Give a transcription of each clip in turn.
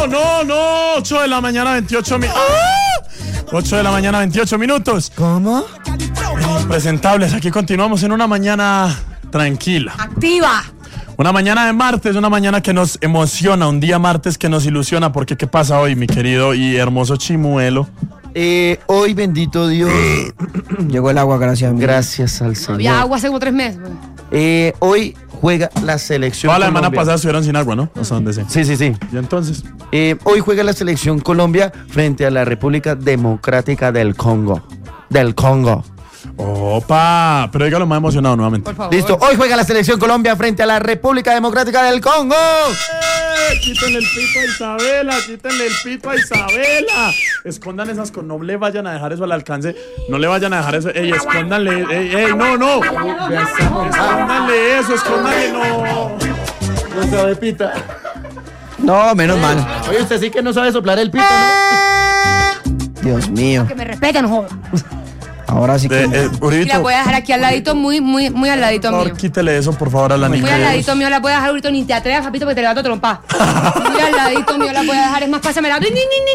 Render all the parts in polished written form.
8 de la mañana, 28 minutos. 8 de la mañana, 28 minutos. ¿Cómo? Presentables, aquí continuamos en una mañana tranquila. Activa. Una mañana de martes, una mañana que nos emociona, un día martes que nos ilusiona, porque ¿qué pasa hoy, mi querido y hermoso Chimuelo? Hoy, bendito Dios, Llegó el agua, gracias a mí. gracias al Señor. Había agua hace como 3 meses. Hoy juega la selección Toda la semana Colombia. pasada estuvieron sin agua, ¿no? Hasta donde sé. Sí. Y entonces, Hoy juega la selección Colombia frente a la República Democrática del Congo. opa, pero dígalo más emocionado nuevamente. Por favor. Listo, hoy juega la selección Colombia frente a la República Democrática del Congo. Quítenle el pito a Isabela, quítenle el pito a Isabela. Escondan esas cosas, no le vayan a dejar eso al alcance, no le vayan a dejar eso, escóndanle, no. Escóndanle eso, No sabe pita. No, menos mal. Oye, usted sí que no sabe soplar el pito, ¿no? Dios mío. Que me respeten, joder. Ahora sí que... Y la Uribito, voy a dejar aquí al ladito, muy al ladito por mío. favor, quítele eso, por favor, a la Muy niña. al ladito mío la voy a dejar ahorita, ni te atrevas, papito, porque te levanto trompa. Muy al ladito mío la voy a dejar, es más, pásame la...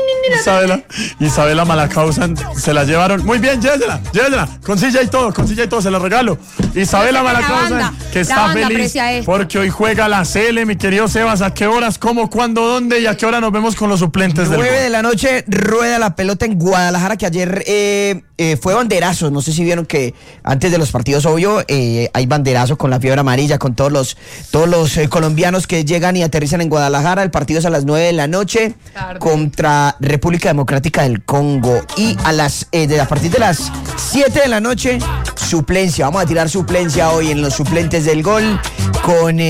Isabela Malacausa, se la llevaron. Muy bien, llévesela, con silla y todo, se la regalo. Isabela La Malacausa, banda, que la está banda feliz aprecia esto. porque hoy juega la CL, mi querido Sebas. ¿A qué horas, cómo, cuándo, dónde y a qué hora nos vemos con los suplentes del 9 gol? de la noche rueda la pelota en Guadalajara, que ayer fue banderazo. No sé si vieron que antes de los partidos, obvio, hay banderazo con la fiebre amarilla, con todos los colombianos que llegan y aterrizan en Guadalajara. El partido es a las 9 de la noche Tarde. contra República Democrática del Congo. Y a partir de las 7 de la noche, suplencia. Vamos a tirar suplencia hoy en los suplentes del gol con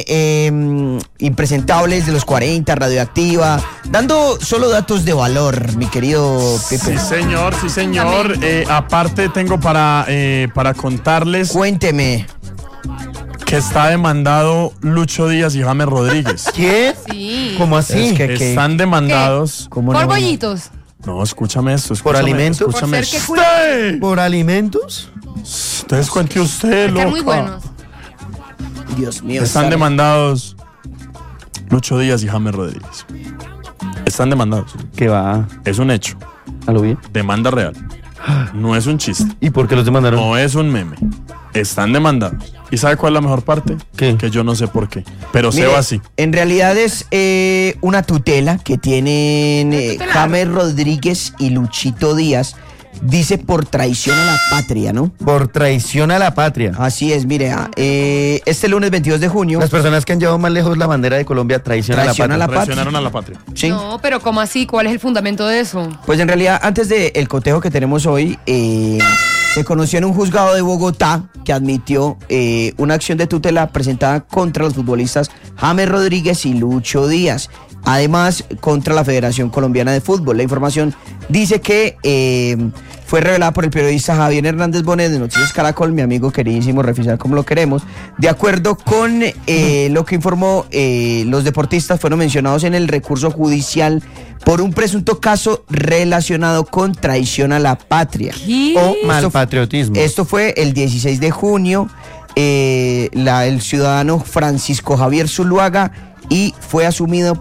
impresentables de los 40, radioactiva, dando solo datos de valor, mi querido Pepe. Sí, señor. Aparte tengo para contarles Cuénteme. que está demandado Lucho Díaz y James Rodríguez. ¿Quién? Sí. ¿Cómo así? Es que- Están demandados. ¿Cómo Por no? bollitos. No, escúchame esto. ¿Por alimentos? Escúchame Por ser que usted. ¿Por alimentos? Ustedes cuente usted, Están muy loca. buenos. Dios mío. Están ¿sabe? demandados Lucho Díaz y James Rodríguez. Están demandados. ¿Qué va? Es un hecho. ¿A lo bien? Demanda real. No es un chiste. ¿Y por qué los demandaron? No es un meme. Están demandados. ¿Y sabe cuál es la mejor parte? ¿Qué? Que yo no sé por qué. Pero se Mire, va así. En realidad es una tutela que tienen tutelar. James Rodríguez y Luchito Díaz. Dice por traición a la patria, ¿no? Por traición a la patria. Así es, mire, este lunes 22 de junio. Las personas que han llevado más lejos la bandera de Colombia traicionan Traición a a la la patria. Traicionaron a la patria. Sí. No, pero ¿cómo así? ¿Cuál es el fundamento de eso? Pues en realidad, antes del cotejo que tenemos hoy, se conoció en un juzgado de Bogotá que admitió una acción de tutela presentada contra los futbolistas James Rodríguez y Lucho Díaz. Además, contra la Federación Colombiana de Fútbol. La información dice que fue revelada por el periodista Javier Hernández Bonet de Noticias Caracol, mi amigo queridísimo, Refisar como lo queremos. De acuerdo con lo que informó, los deportistas fueron mencionados en el recurso judicial por un presunto caso relacionado con traición a la patria. ¿Qué? O malpatriotismo. Esto fue el 16 de junio. El ciudadano Francisco Javier Zuluaga y fue asumido